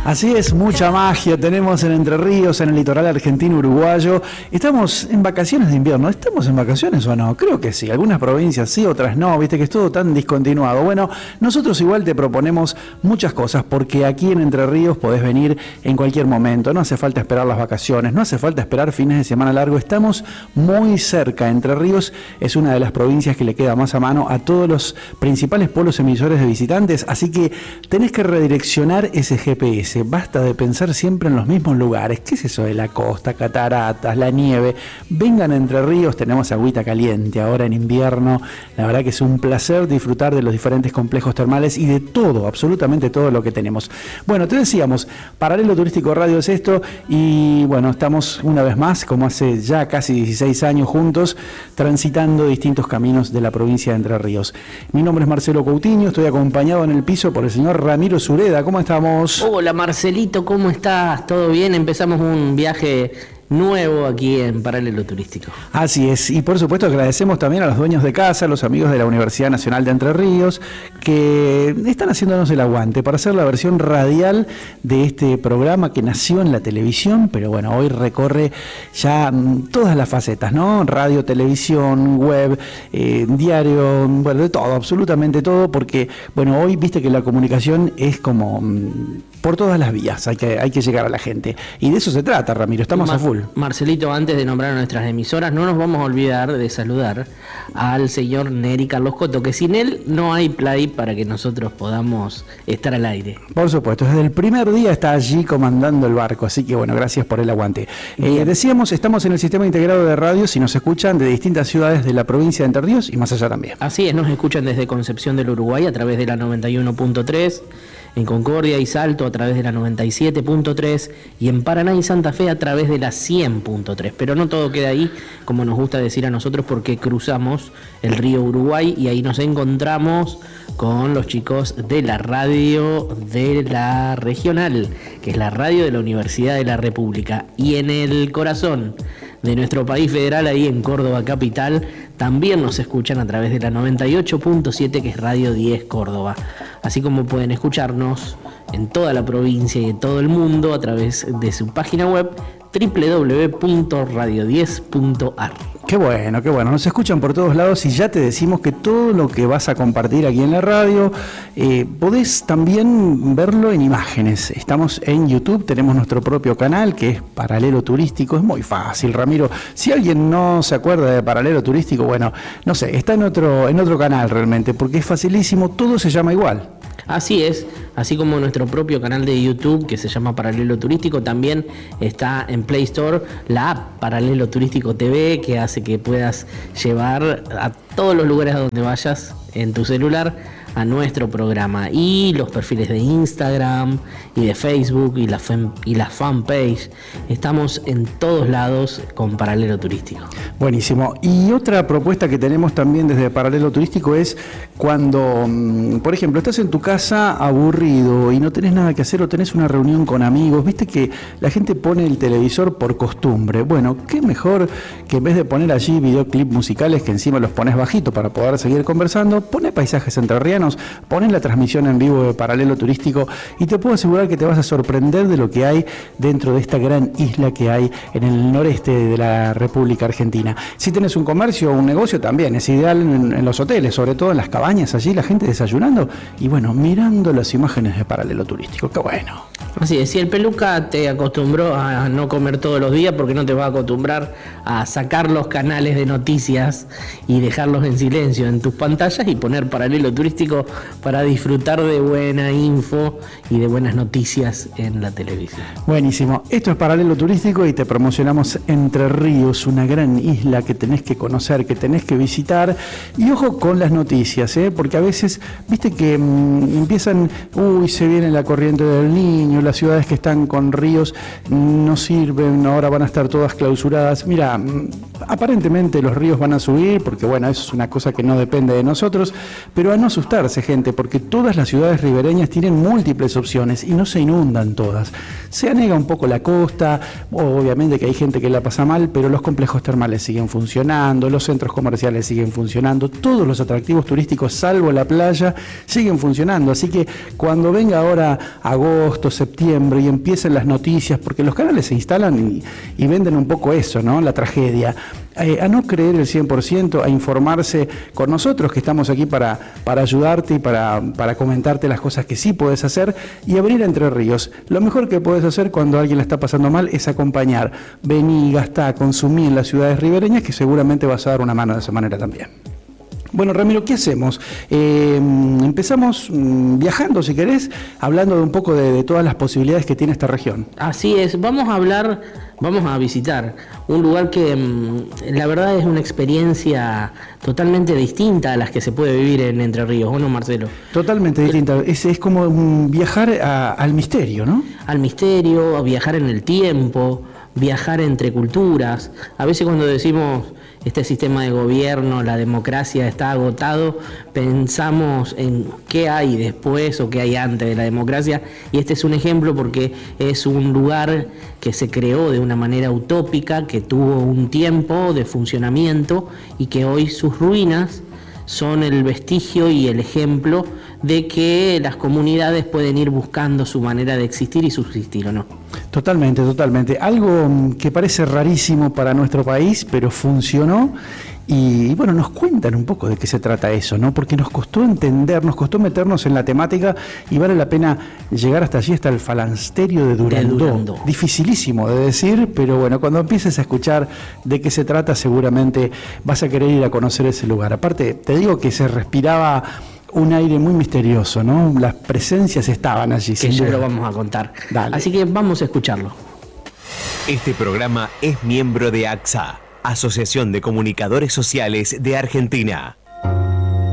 Así es, mucha magia tenemos en Entre Ríos, en el litoral argentino uruguayo. Estamos en vacaciones de invierno. ¿Estamos en vacaciones o no? Creo que sí. Algunas provincias sí, otras no. Viste que es todo tan discontinuado. Bueno, nosotros igual te proponemos muchas cosas porque aquí en Entre Ríos podés venir en cualquier momento. No hace falta esperar las vacaciones, no hace falta esperar fines de semana largo. Estamos muy cerca. Entre Ríos es una de las provincias que le queda más a mano a todos los principales polos emisores de visitantes. Así que tenés que redireccionar ese GPS. Basta de pensar siempre en los mismos lugares. ¿Qué es eso de la costa, cataratas, la nieve? Vengan a Entre Ríos, tenemos agüita caliente ahora en invierno. La verdad que es un placer disfrutar de los diferentes complejos termales y de todo, absolutamente todo lo que tenemos. Bueno, te decíamos, Paralelo Turístico Radio es esto y bueno, estamos una vez más, como hace ya casi 16 años juntos, transitando distintos caminos de la provincia de Entre Ríos. Mi nombre es Marcelo Coutinho, estoy acompañado en el piso por el señor Ramiro Sureda. ¿Cómo estamos? Hola Marcelito, ¿cómo estás? ¿Todo bien? Empezamos un viaje nuevo aquí en Paralelo Turístico. Así es, y por supuesto agradecemos también a los dueños de casa, a los amigos de la Universidad Nacional de Entre Ríos, que están haciéndonos el aguante para hacer la versión radial de este programa que nació en la televisión, pero bueno, hoy recorre ya todas las facetas, ¿no? Radio, televisión, web, diario, bueno, de todo, absolutamente todo, porque bueno, hoy viste que la comunicación es como por todas las vías, hay que llegar a la gente, y de eso se trata, Ramiro, estamos a full. Marcelito, antes de nombrar a nuestras emisoras, no nos vamos a olvidar de saludar al señor Neri Carlos Coto, que sin él no hay play para que nosotros podamos estar al aire. Por supuesto, desde el primer día está allí comandando el barco, así que bueno, gracias por el aguante. Decíamos, estamos en el sistema integrado de radios y nos escuchan de distintas ciudades de la provincia de Entre Ríos y más allá también. Así es, nos escuchan desde Concepción del Uruguay a través de la 91.3, en Concordia y Salto a través de la 97.3 y en Paraná y Santa Fe a través de la 100.3. Pero no todo queda ahí, como nos gusta decir a nosotros, porque cruzamos el río Uruguay y ahí nos encontramos con los chicos de la radio de la regional, que es la radio de la Universidad de la República. Y en el corazón de nuestro país federal, ahí en Córdoba capital, también nos escuchan a través de la 98.7, que es Radio 10 Córdoba. Así como pueden escucharnos en toda la provincia y en todo el mundo a través de su página web www.radio10.ar. Qué bueno, nos escuchan por todos lados y ya te decimos que todo lo que vas a compartir aquí en la radio, podés también verlo en imágenes. Estamos en YouTube, tenemos nuestro propio canal que es Paralelo Turístico, es muy fácil, Ramiro. Si alguien no se acuerda de Paralelo Turístico, bueno, no sé, está en otro canal realmente, porque es facilísimo, todo se llama igual. Así es, así como nuestro propio canal de YouTube que se llama Paralelo Turístico, también está en Play Store la app Paralelo Turístico TV, que hace que puedas llevar a todos los lugares a donde vayas en tu celular a nuestro programa, y los perfiles de Instagram y de Facebook y la fanpage. Estamos en todos lados con Paralelo Turístico. Buenísimo. Y otra propuesta que tenemos también desde Paralelo Turístico es cuando, por ejemplo, estás en tu casa aburrido y no tenés nada que hacer o tenés una reunión con amigos, viste que la gente pone el televisor por costumbre. Bueno, qué mejor que en vez de poner allí videoclips musicales que encima los pones bajito para poder seguir conversando, pone paisajes entrerrianos, ponen la transmisión en vivo de Paralelo Turístico y te puedo asegurar que te vas a sorprender de lo que hay dentro de esta gran isla que hay en el noreste de la República Argentina. Si tenés un comercio o un negocio también, es ideal en los hoteles, sobre todo en las cabañas, allí la gente desayunando y bueno, mirando las imágenes de Paralelo Turístico. ¡Qué bueno! Así es, si el peluca te acostumbró a no comer todos los días, porque no te va a acostumbrar a sacar los canales de noticias y dejarlos en silencio en tus pantallas y poner Paralelo Turístico para disfrutar de buena info y de buenas noticias en la televisión. Buenísimo, esto es Paralelo Turístico y te promocionamos Entre Ríos, una gran isla que tenés que conocer, que tenés que visitar. Y ojo con las noticias, porque a veces, viste que empiezan, se viene la corriente del Niño, las ciudades que están con ríos no sirven, ahora van a estar todas clausuradas. Mira, Aparentemente los ríos van a subir, porque bueno, eso es una cosa que no depende de nosotros, pero a no asustarse, gente, porque todas las ciudades ribereñas tienen múltiples opciones y no se inundan todas. Se anega un poco la costa, obviamente que hay gente que la pasa mal, pero los complejos termales siguen funcionando, los centros comerciales siguen funcionando, todos los atractivos turísticos, salvo la playa, siguen funcionando. Así que cuando venga ahora agosto, septiembre y empiecen las noticias, porque los canales se instalan y venden un poco eso, ¿no? La tragedia. A no creer el 100%, a informarse con nosotros, que estamos aquí para ayudarte y para comentarte las cosas que sí puedes hacer y abrir Entre Ríos. Lo mejor que puedes hacer cuando alguien la está pasando mal es acompañar. Vení, gastá, consumí en las ciudades ribereñas, que seguramente vas a dar una mano de esa manera también. Bueno, Ramiro, ¿qué hacemos? Empezamos viajando, si querés, hablando de un poco de todas las posibilidades que tiene esta región. Así es, vamos a visitar un lugar que la verdad es una experiencia totalmente distinta a las que se puede vivir en Entre Ríos, ¿o no, Marcelo? Totalmente distinta, es como viajar al misterio, ¿no? Al misterio, a viajar en el tiempo, viajar entre culturas. A veces cuando decimos este sistema de gobierno, la democracia está agotado, pensamos en qué hay después o qué hay antes de la democracia, y este es un ejemplo porque es un lugar que se creó de una manera utópica, que tuvo un tiempo de funcionamiento y que hoy sus ruinas son el vestigio y el ejemplo de que las comunidades pueden ir buscando su manera de existir y subsistir, ¿o no? Totalmente, totalmente. Algo que parece rarísimo para nuestro país, pero funcionó. Y bueno, nos cuentan un poco de qué se trata eso, ¿no? Porque nos costó entender, nos costó meternos en la temática y vale la pena llegar hasta allí, hasta el Falansterio de Durandó. Dificilísimo de decir, pero bueno, cuando empieces a escuchar de qué se trata, seguramente vas a querer ir a conocer ese lugar. Aparte, te digo que se respiraba un aire muy misterioso, ¿no? Las presencias estaban allí. Que ya lo vamos a contar. Dale. Así que vamos a escucharlo. Este programa es miembro de AXA, Asociación de Comunicadores Sociales de Argentina.